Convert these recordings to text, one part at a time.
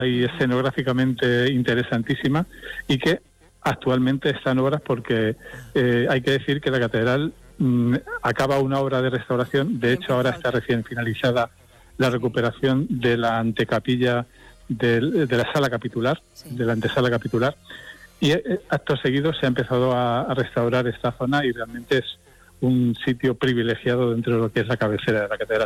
y escenográficamente interesantísima, y que actualmente está en obras porque hay que decir que la catedral acaba una obra de restauración. De hecho, ahora está recién finalizada la recuperación de la antecapilla de la sala capitular, de la antesala capitular, y acto seguido se ha empezado a restaurar esta zona, y realmente es un sitio privilegiado dentro de lo que es la cabecera de la catedral.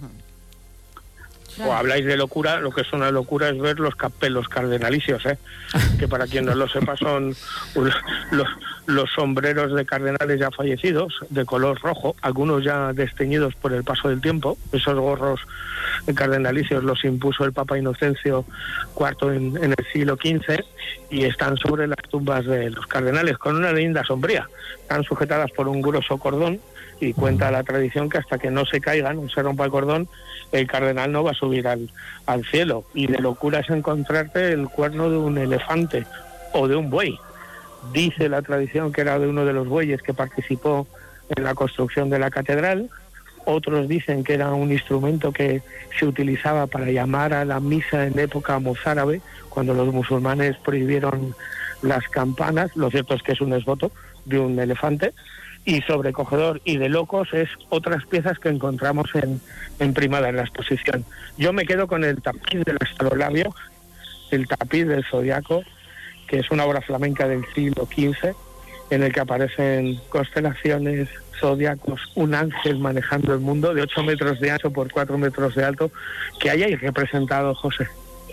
O habláis de locura, lo que es una locura es ver los capelos cardenalicios, que para quien no lo sepa son los sombreros de cardenales ya fallecidos, de color rojo, algunos ya desteñidos por el paso del tiempo. Esos gorros cardenalicios los impuso el Papa Inocencio IV en el siglo XV, y están sobre las tumbas de los cardenales, con una leyenda sombría. Están sujetadas por un grueso cordón, y cuenta la tradición que hasta que no se caigan, no se rompa el cordón, el cardenal no va a subir al cielo. Y de locura es encontrarte el cuerno de un elefante o de un buey. Dice la tradición que era de uno de los bueyes que participó en la construcción de la catedral. Otros dicen que era un instrumento que se utilizaba para llamar a la misa en época mozárabe, cuando los musulmanes prohibieron las campanas. Lo cierto es que es un esboto de un elefante. Y sobrecogedor y de locos es otras piezas que encontramos en Primada, en la exposición. Yo me quedo con el tapiz del astrolabio, el tapiz del zodiaco, que es una obra flamenca del siglo XV, en el que aparecen constelaciones, zodiacos, un ángel manejando el mundo de 8 metros de ancho por 4 metros de alto, que hay ahí representado, José.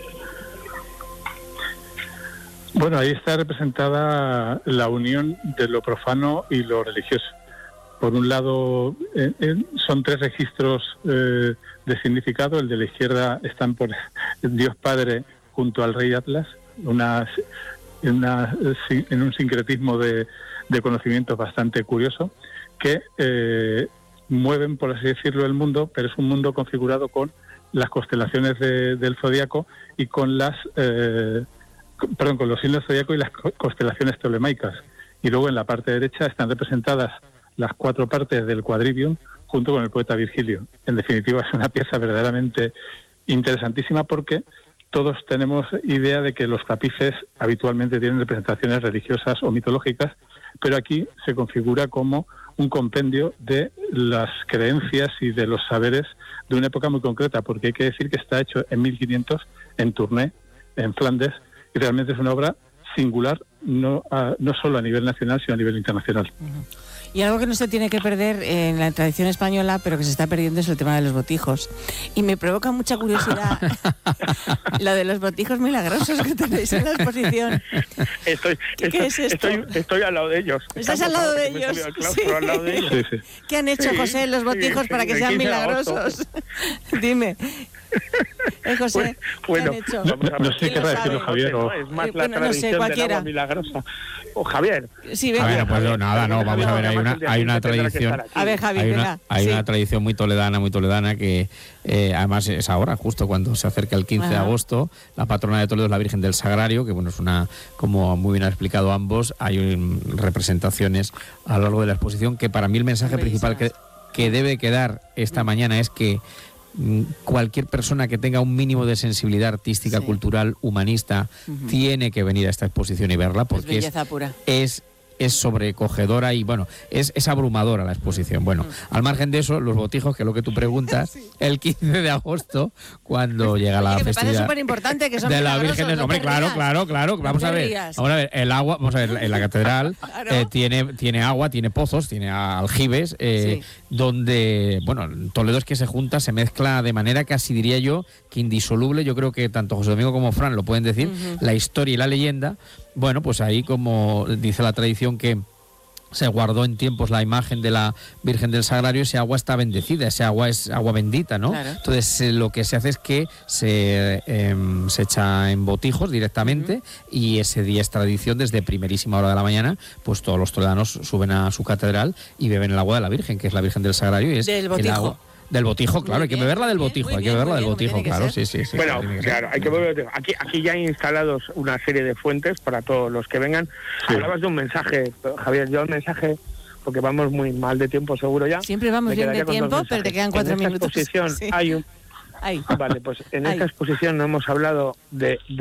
Bueno, ahí está representada la unión de lo profano y lo religioso. Por un lado, son 3 registros de significado. El de la izquierda están por Dios Padre junto al Rey Atlas, en un sincretismo de conocimientos bastante curioso, que mueven, por así decirlo, el mundo, pero es un mundo configurado con las constelaciones del zodiaco y con con los signos zodiaco y las constelaciones ptolemaicas. Y luego en la parte derecha están representadas las 4 partes del Quadrivium junto con el poeta Virgilio. En definitiva, es una pieza verdaderamente interesantísima, porque todos tenemos idea de que los tapices habitualmente tienen representaciones religiosas o mitológicas, pero aquí se configura como un compendio de las creencias y de los saberes de una época muy concreta, porque hay que decir que está hecho en 1500 en Tournai, en Flandes, y realmente es una obra singular, no solo a nivel nacional, sino a nivel internacional. Y algo que no se tiene que perder en la tradición española, pero que se está perdiendo, es el tema de los botijos. Y me provoca mucha curiosidad lo de los botijos milagrosos que tenéis en la exposición. ¿Qué es esto? Estoy al lado de ellos. ¿Estás al lado de ellos? Sí. Al lado de ellos. Sí. ¿Qué han hecho, José, los botijos para que sean milagrosos? Dime. José, bueno, ¿qué han hecho? No sé qué va a decirlo Javier. Es más la tradición del agua milagrosa. O Javier. Sí, venga. Bueno, pues nada, no, vamos a ver, hay una tradición. A ver, Javi, venga. Hay una tradición muy toledana que además es ahora, justo cuando se acerca el 15 de agosto, la patrona de Toledo es la Virgen del Sagrario, que bueno, es una, como muy bien han explicado ambos, hay representaciones a lo largo de la exposición, que para mí el mensaje principal que debe quedar esta mañana es que cualquier persona que tenga un mínimo de sensibilidad artística, cultural, humanista, tiene que venir a esta exposición y verla, porque es sobrecogedora y bueno, es abrumadora la exposición. Bueno, al margen de eso, los botijos, que es lo que tú preguntas, el 15 de agosto, cuando llega la festividad. Me parece súper importante que son de la Virgen del Hombre, claro. Vamos a ver, el agua, en la catedral tiene agua, tiene pozos, tiene aljibes, donde, bueno, Toledo es que se junta, se mezcla de manera casi, diría yo, que indisoluble. Yo creo que tanto José Domingo como Fran lo pueden decir, la historia y la leyenda. Bueno, pues ahí, como dice la tradición, que se guardó en tiempos la imagen de la Virgen del Sagrario, ese agua está bendecida, ese agua es agua bendita, ¿no? Claro. Entonces lo que se hace es que se echa en botijos directamente, y ese día es tradición, desde primerísima hora de la mañana, pues todos los toledanos suben a su catedral y beben el agua de la Virgen, que es la Virgen del Sagrario, y es del botijo. El agua del botijo, claro, hay que beberla del botijo, claro, sí. Bueno, claro, hay que beber. Aquí ya hay instalados una serie de fuentes para todos los que vengan. Sí. Hablabas de un mensaje, Javier, yo un mensaje, porque vamos muy mal de tiempo seguro ya. Siempre vamos bien de tiempo, pero te quedan 4 minutos. En esta exposición hay un... Vale, pues en esta exposición no hemos hablado de